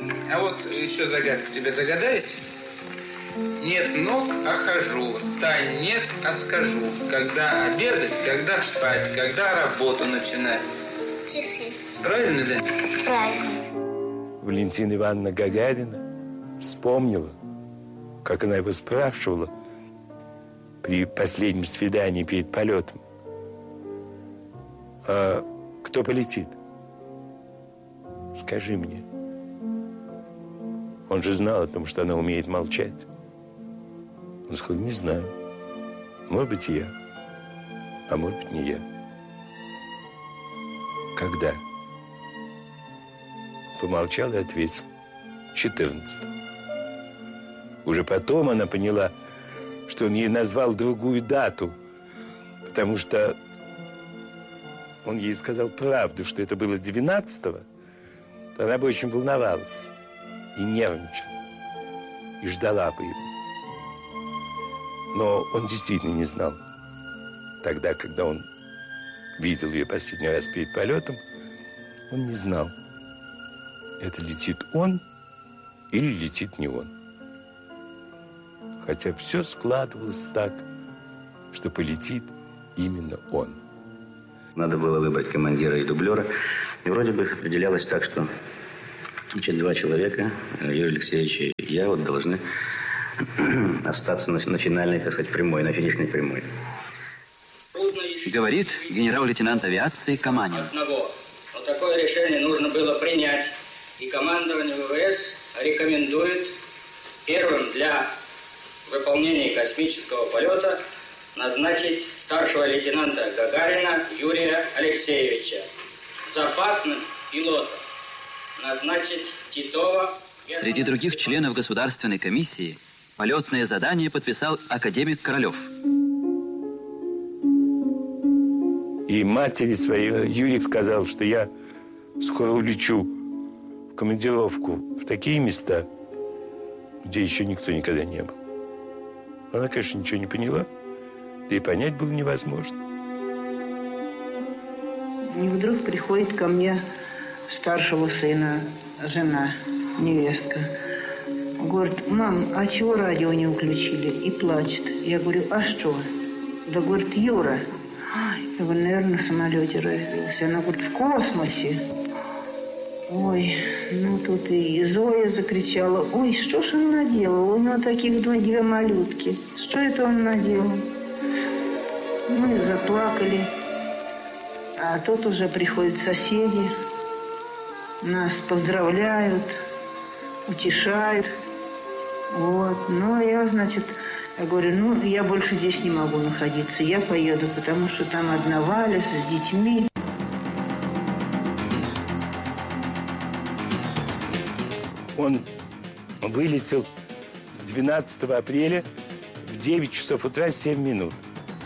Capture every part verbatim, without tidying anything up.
А вот еще загадку тебе загадаете? Нет ног, а хожу. Тайн нет, а скажу. Когда обедать, когда спать, когда работу начинать. Часы. Правильно, да? Правильно. Валентина Ивановна Гагарина вспомнила, как она его спрашивала при последнем свидании перед полетом. А кто полетит? Скажи мне. Он же знал о том, что она умеет молчать. Он сказал, не знаю. Может быть, я. А может быть, не я. Когда? Помолчал и ответил. четырнадцатого. Уже потом она поняла, что он ей назвал другую дату, потому что он ей сказал правду, что это было двенадцатого. Она бы очень волновалась и нервничала, и ждала бы его. Но он действительно не знал. Тогда, когда он видел ее последний раз перед полетом, он не знал, это летит он или летит не он. Хотя все складывалось так, что полетит именно он. Надо было выбрать командира и дублера. И вроде бы определялось так, что значит, два человека, Юрий Алексеевич и я, вот должны остаться на, на финальной, так сказать, прямой, на финишной прямой. Говорит генерал-лейтенант авиации Каманин. Одного. Но такое решение нужно было принять. И командование ВВС рекомендует первым для выполнения космического полета назначить старшего лейтенанта Гагарина Юрия Алексеевича. Запасным пилотом назначить Титова. Среди других членов государственной комиссии полетное задание подписал академик Королев. И матери своей Юрий сказал, что я скоро улечу в командировку в такие места, где еще никто никогда не был. Она, конечно, ничего не поняла, да и понять было невозможно. И вдруг приходит ко мне старшего сына жена, невестка. Говорит, мам, а чего радио не включили? И плачет. Я говорю, а что? Да, говорит, Юра. Я говорю, наверное, на самолете разбился. Она говорит, в космосе. Ой, ну тут и Зоя закричала. Ой, что ж он наделал? У него таких две малютки. Что это он наделал? Мы заплакали. А тут уже приходят соседи. Нас поздравляют, утешают. Вот. Ну, я, значит, я говорю, ну, я больше здесь не могу находиться. Я поеду, потому что там одна Валя с детьми. Он вылетел двенадцатого апреля в девять часов утра семь минут.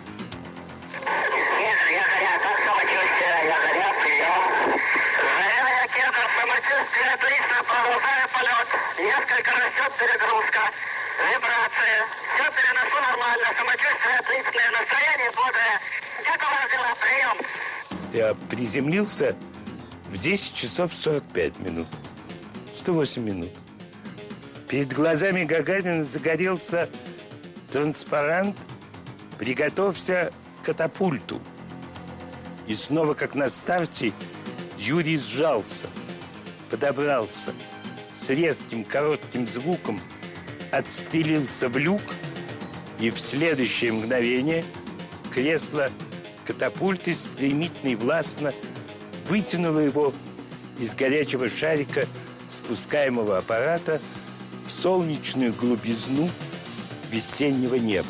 Несколько растет перегрузка, вибрация. Все переношу нормально, самочувствие отличное, настроение бодрое. Как у вас дела? Прием. Я приземлился в десять часов сорок пять минут. сто восемь минут. Перед глазами Гагарина загорелся транспарант «Приготовься к катапульту». И снова, как на старте, Юрий сжался, подобрался, с резким коротким звуком отстрелился в люк, и в следующее мгновение кресло катапульты стремительно и властно вытянуло его из горячего шарика спускаемого аппарата в солнечную глубизну весеннего неба.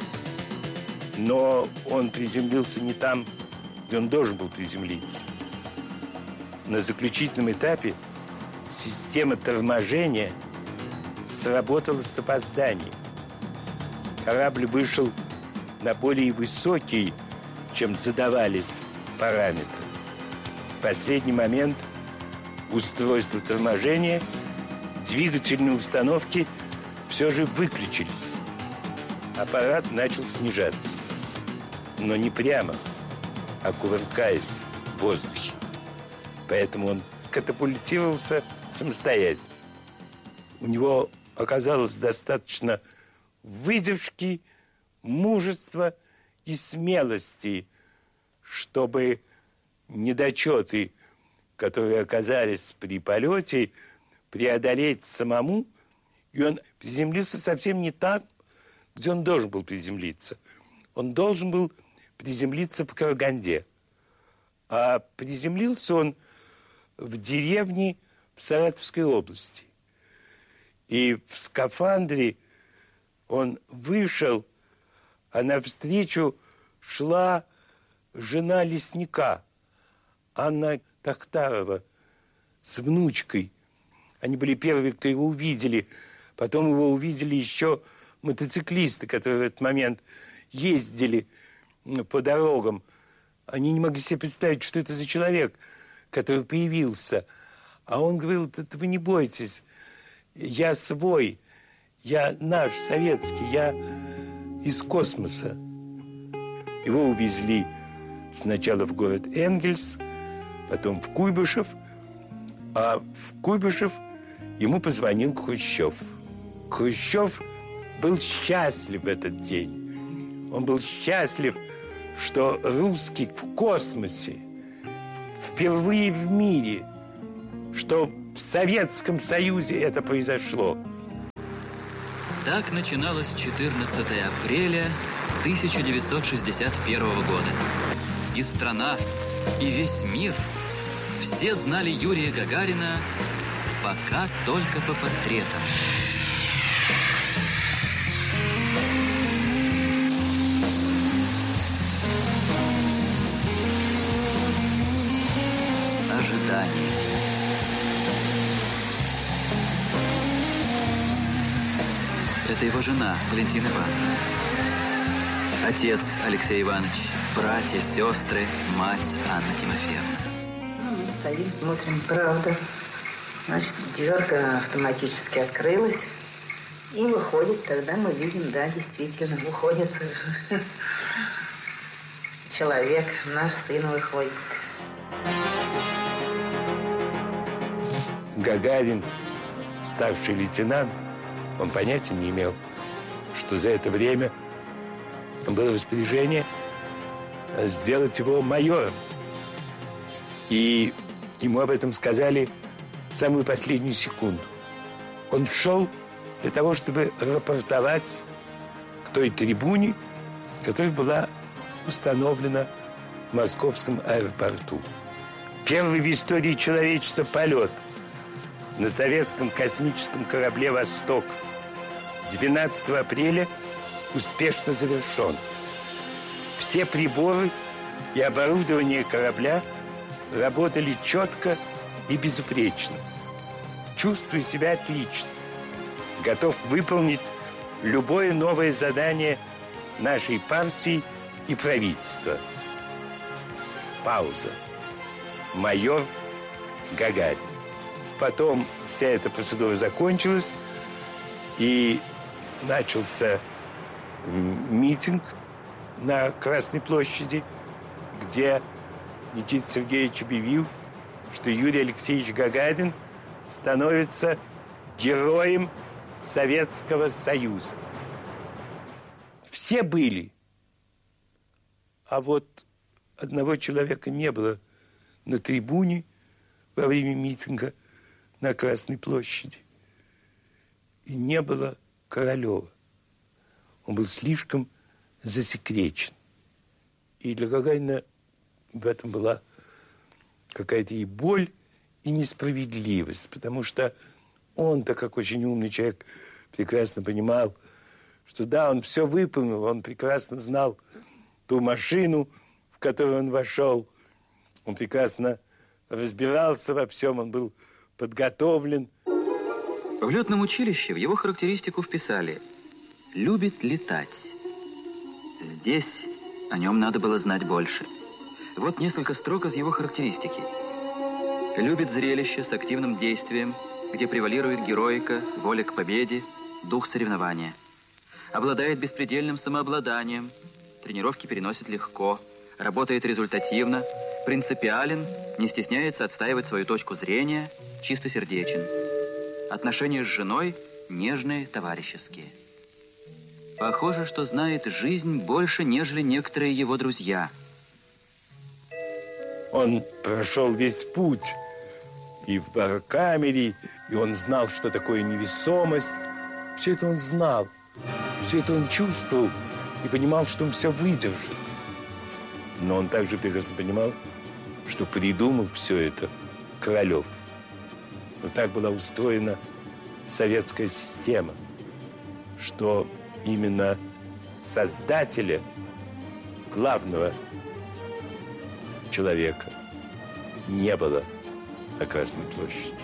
Но он приземлился не там, где он должен был приземлиться. На заключительном этапе система торможения сработала с опозданием. Корабль вышел на более высокие, чем задавались параметры. В последний момент устройства торможения, двигательные установки все же выключились. Аппарат начал снижаться. Но не прямо, а кувыркаясь в воздухе. Поэтому он катапультировался самостоятельно. у него оказалось достаточно выдержки, мужества и смелости, чтобы недочеты, которые оказались при полете, преодолеть самому. И он приземлился совсем не так, где он должен был приземлиться. Он должен был приземлиться в Караганде. А приземлился он в деревне в Саратовской области. И в скафандре он вышел, а навстречу шла жена лесника, Анна Тахтарова, с внучкой. Они были первые, кто его увидели. Потом его увидели еще мотоциклисты, которые в этот момент ездили по дорогам. Они не могли себе представить, что это за человек, который появился. А он говорил: это вы не бойтесь, я свой, я наш, советский, я из космоса. Его увезли сначала в город Энгельс, потом в Куйбышев, а в Куйбышев ему позвонил Хрущев. Хрущев был счастлив в этот день. Он был счастлив, что русский в космосе, впервые в мире, что в Советском Союзе это произошло. Так начиналось четырнадцатое апреля тысяча девятьсот шестьдесят первого года. И страна, и весь мир все знали Юрия Гагарина пока только по портретам. Ожидание. Это его жена, Валентина Ивановна. Отец Алексей Иванович, братья, сестры, мать Анна Тимофеевна. Ну, мы стоим, смотрим, правда. Значит, дверка автоматически открылась. И выходит, тогда мы видим, да, действительно, выходит человек, наш сын выходит. Гагарин, старший лейтенант, он понятия не имел, что за это время было распоряжение сделать его майором. И ему об этом сказали в самую последнюю секунду. Он шел для того, чтобы рапортовать к той трибуне, которая была установлена в московском аэропорту. Первый в истории человечества полет на советском космическом корабле «Восток» двенадцатого апреля успешно завершен. Все приборы и оборудование корабля работали четко и безупречно. Чувствую себя отлично. Готов выполнить любое новое задание нашей партии и правительства. Пауза. Майор Гагарин. Потом вся эта процедура закончилась, и начался митинг на Красной площади, где Никита Сергеевич объявил, что Юрий Алексеевич Гагарин становится героем Советского Союза. Все были, а вот одного человека не было на трибуне во время митинга на Красной площади. И не было Королева. Он был слишком засекречен. И для Гагарина в этом была какая-то и боль, и несправедливость, потому что он-то, как очень умный человек, прекрасно понимал, что да, он все выполнил, он прекрасно знал ту машину, в которую он вошел, он прекрасно разбирался во всем, он был подготовлен. В летном училище в его характеристику вписали: «Любит летать». Здесь о нем надо было знать больше. Вот несколько строк из его характеристики. Любит зрелище с активным действием, где превалирует героика, воля к победе, дух соревнования. Обладает беспредельным самообладанием, тренировки переносит легко, работает результативно, принципиален, не стесняется отстаивать свою точку зрения, чистосердечен. Отношения с женой нежные, товарищеские. Похоже, что знает жизнь больше, нежели некоторые его друзья. Он прошел весь путь и в барокамере, и он знал, что такое невесомость. Все это он знал, все это он чувствовал и понимал, что он все выдержит. Но он также прекрасно понимал, что придумал все это Королев. Вот так была устроена советская система, что именно создателя, главного человека, не было на Красной площади.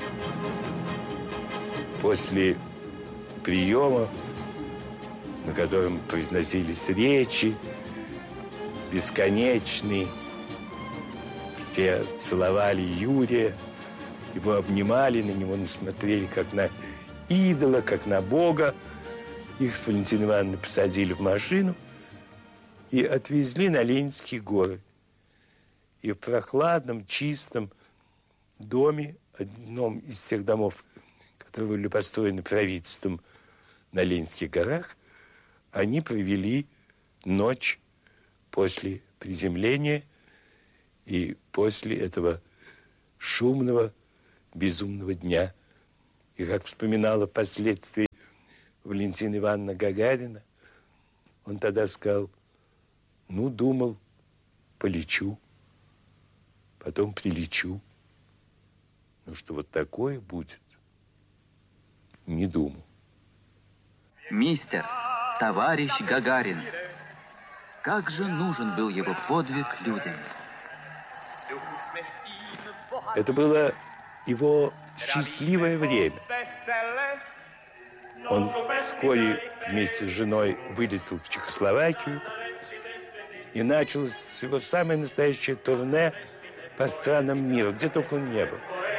После приема, на котором произносились речи бесконечные, все целовали Юрия, его обнимали, на него смотрели как на идола, как на Бога. Их с Валентиной Ивановной посадили в машину и отвезли на Ленинские горы. И в прохладном, чистом доме, одном из тех домов, которые были построены правительством на Ленинских горах, они провели ночь после приземления и после этого шумного, безумного дня. И, как вспоминала впоследствии Валентина Ивановна Гагарина, он тогда сказал: ну, думал, полечу, потом прилечу. Ну, что вот такое будет, не думал. Мистер, товарищ Гагарин. Как же нужен был его подвиг людям. Это было его счастливое время. Он вскоре вместе с женой вылетел в Чехословакию, и началось его самое настоящее турне по странам мира, где только он не был.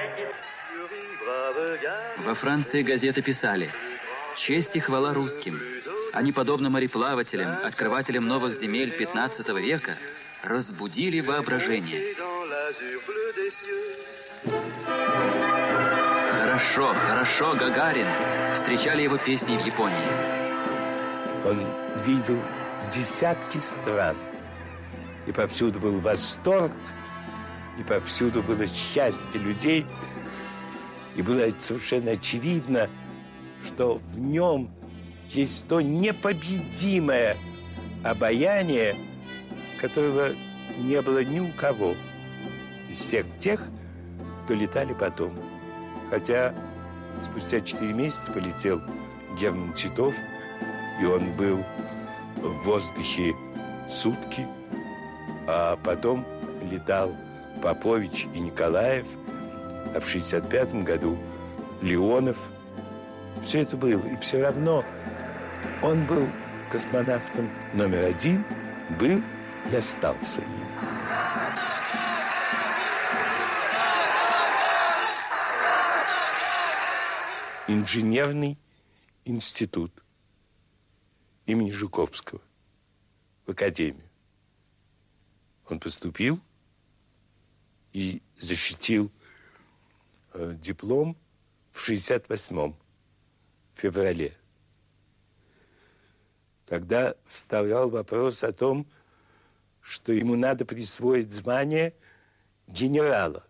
Во Франции газеты писали: «Честь и хвала русским. Они, подобно мореплавателям, открывателям новых земель пятнадцатого века, разбудили воображение». Хорошо, хорошо, Гагарин. Встречали его песни в Японии. Он видел десятки стран, и повсюду был восторг, и повсюду было счастье людей, и было совершенно очевидно, что в нем есть то непобедимое обаяние, которого не было ни у кого из всех тех, кто летали потом. Хотя спустя четыре месяца полетел Герман Титов, и он был в воздухе сутки, а потом летал Попович и Николаев, а в шестьдесят пятом году Леонов. Все это было, и все равно он был космонавтом номер один, был и остался им. Инженерный институт имени Жуковского в академию. Он поступил и защитил э, диплом в шестьдесят восьмом, в феврале. Тогда вставал вопрос о том, что ему надо присвоить звание генерала.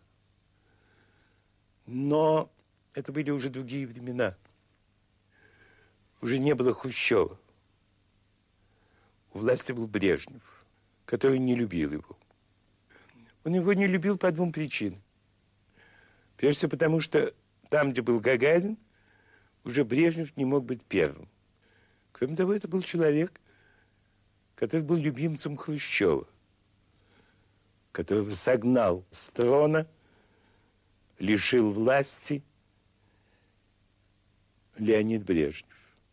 Но это были уже другие времена. Уже не было Хрущева. У власти был Брежнев, который не любил его. Он его не любил по двум причинам. Прежде всего потому, что там, где был Гагарин, уже Брежнев не мог быть первым. Кроме того, это был человек, который был любимцем Хрущева, которого согнал с трона, лишил власти Леонид Брежнев.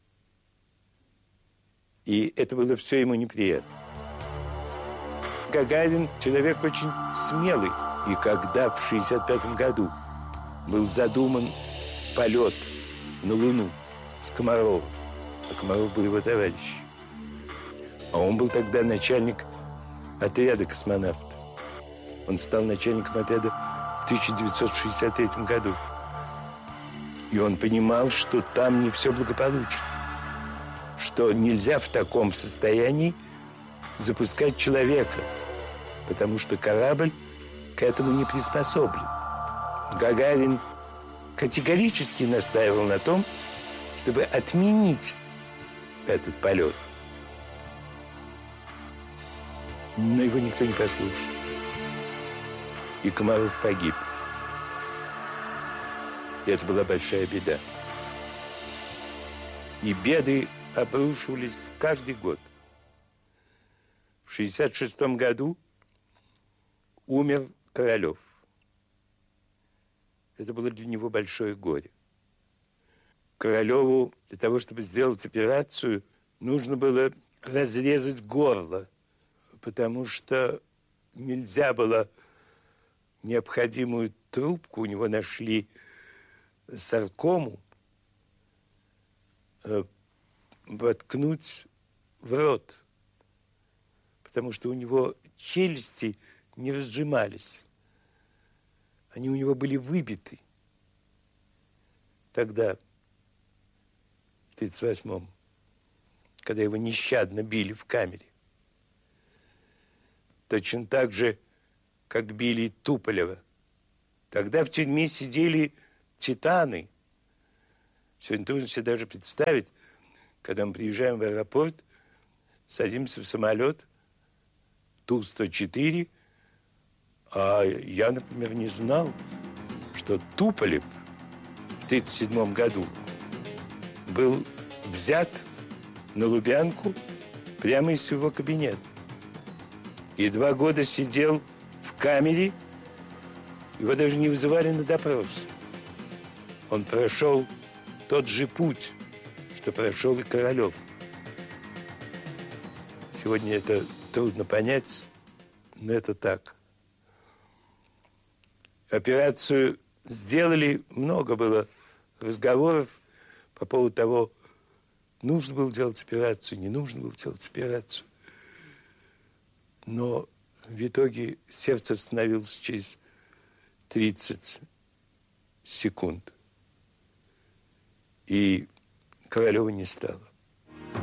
И это было все ему неприятно. Гагарин человек очень смелый. И когда в шестьдесят пятом году был задуман полет на Луну с Комаровым, а Комаров был его товарищ, а он был тогда начальник отряда космонавтов. Он стал начальником отряда в тысяча девятьсот шестьдесят третьем году. И он понимал, что там не все благополучно. Что нельзя в таком состоянии запускать человека, потому что корабль к этому не приспособлен. Гагарин категорически настаивал на том, чтобы отменить этот полет. Но его никто не послушал. И Комаров погиб. И это была большая беда. И беды обрушивались каждый год. В шестьдесят шестом году умер Королев. Это было для него большое горе. Королеву для того, чтобы сделать операцию, нужно было разрезать горло, потому что нельзя было необходимую трубку, у него нашли саркому, воткнуть в рот, потому что у него челюсти не разжимались. Они у него были выбиты. Тогда, в тридцать восьмом, когда его нещадно били в камере. Точно так же, как били Туполева. Тогда в тюрьме сидели титаны. Сегодня трудно себе даже представить, когда мы приезжаем в аэропорт, садимся в самолет Ту сто четыре, а я, например, не знал, что Туполев в тридцать седьмом году был взят на Лубянку прямо из своего кабинета. И два года сидел в камере, его даже не вызывали на допрос. Он прошел тот же путь, что прошел и Королев. Сегодня это трудно понять, но это так. Операцию сделали, много было разговоров по поводу того, нужно было делать операцию, не нужно было делать операцию. Но в итоге сердце остановилось через тридцать секунд. И Королева не стало.